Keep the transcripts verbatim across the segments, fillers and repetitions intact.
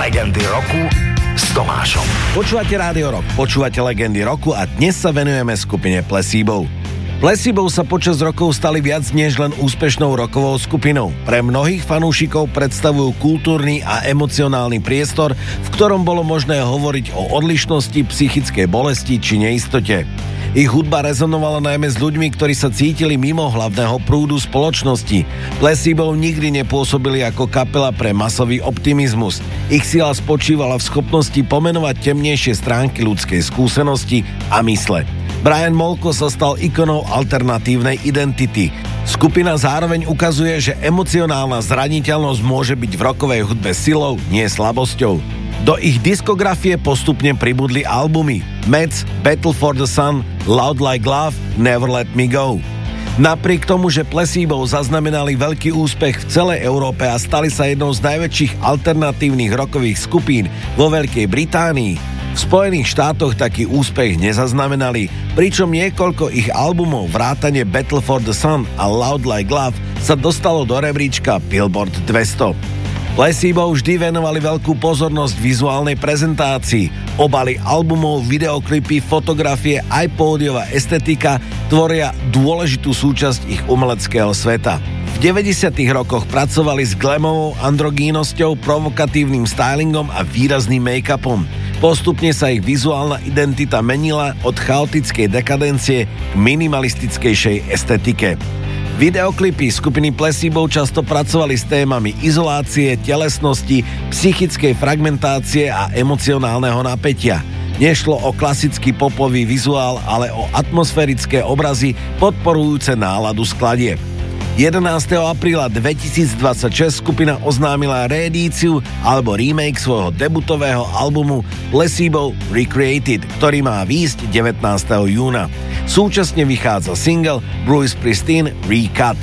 Legendy roku s Tomášom. Počúvate Rádio Rock, počúvate Legendy roku a dnes sa venujeme skupine Placebo. Placebo sa počas rokov stali viac než len úspešnou rockovou skupinou. Pre mnohých fanúšikov predstavujú kultúrny a emocionálny priestor, v ktorom bolo možné hovoriť o odlišnosti, psychickej bolesti či neistote. Ich hudba rezonovala najmä s ľuďmi, ktorí sa cítili mimo hlavného prúdu spoločnosti. Placebo nikdy nepôsobili ako kapela pre masový optimizmus. Ich sila spočívala v schopnosti pomenovať temnejšie stránky ľudskej skúsenosti a mysle. Brian Molko sa stal ikonou alternatívnej identity. Skupina zároveň ukazuje, že emocionálna zraniteľnosť môže byť v rockovej hudbe silou, nie slabosťou. Do ich diskografie postupne pribudli albumy Mets, Battle for the Sun, Loud Like Love, Never Let Me Go. Napriek tomu, že Placebo zaznamenali veľký úspech v celej Európe a stali sa jednou z najväčších alternatívnych rockových skupín vo Veľkej Británii, v Spojených štátoch taký úspech nezaznamenali, pričom niekoľko ich albumov vrátane Battle for the Sun a Loud Like Love sa dostalo do rebríčka Billboard dvesto. Placebo vždy venovali veľkú pozornosť vizuálnej prezentácii. Obaly albumov, videoklipy, fotografie aj pódiová estetika tvoria dôležitú súčasť ich umeleckého sveta. V deväťdesiatych rokoch pracovali s glamovou androgínnosťou, provokatívnym stylingom a výrazným make-upom. Postupne sa ich vizuálna identita menila od chaotickej dekadencie k minimalistickejšej estetike. Videoklipy skupiny Placebo často pracovali s témami izolácie, telesnosti, psychickej fragmentácie a emocionálneho napätia. Nešlo o klasický popový vizuál, ale o atmosférické obrazy podporujúce náladu skladieb. jedenásteho apríla dvetisícdvadsaťšesť skupina oznámila reedíciu alebo remake svojho debutového albumu Placebo Recreated, ktorý má výjsť devätnásteho júna. Súčasne vychádza single Bruce Springsteen Recut.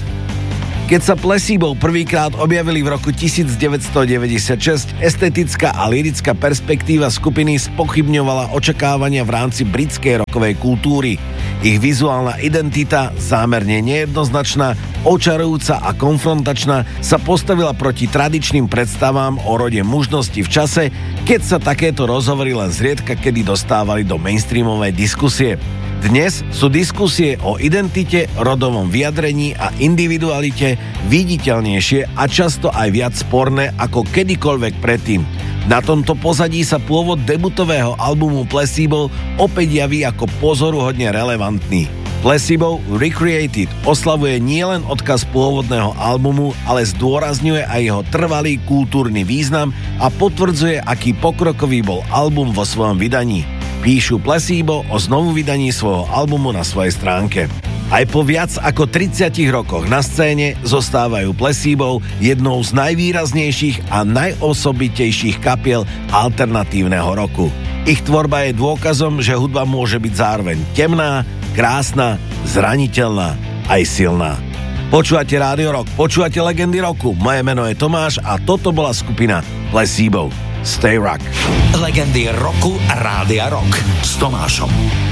Keď sa Placebo prvýkrát objavili v roku devätnásťstodeväťdesiatšesť, estetická a lyrická perspektíva skupiny spochybňovala očakávania v rámci britskej rockovej kultúry. Ich vizuálna identita, zámerne nejednoznačná, očarujúca a konfrontačná, sa postavila proti tradičným predstavám o rode mužnosti v čase, keď sa takéto rozhovory len zriedka kedy dostávali do mainstreamovej diskusie. Dnes sú diskusie o identite, rodovom vyjadrení a individualite viditeľnejšie a často aj viac sporné ako kedykoľvek predtým. Na tomto pozadí sa pôvod debutového albumu Placebo opäť javí ako pozoruhodne relevantný. Placebo Recreated oslavuje nielen odkaz pôvodného albumu, ale zdôrazňuje aj jeho trvalý kultúrny význam a potvrdzuje, aký pokrokový bol album vo svojom vydaní. Píšu Placebo o znovu vydaní svojho albumu na svojej stránke. Aj po viac ako tridsiatich rokoch na scéne zostávajú Placebo jednou z najvýraznejších a najosobitejších kapiel alternatívneho roku. Ich tvorba je dôkazom, že hudba môže byť zároveň temná, krásna, zraniteľná aj silná. Počúvate Rádio Rock, počúvate Legendy roku. Moje meno je Tomáš a toto bola skupina Placebo. Stay Rock. Legendy roku a Rádia Rock s Tomášom.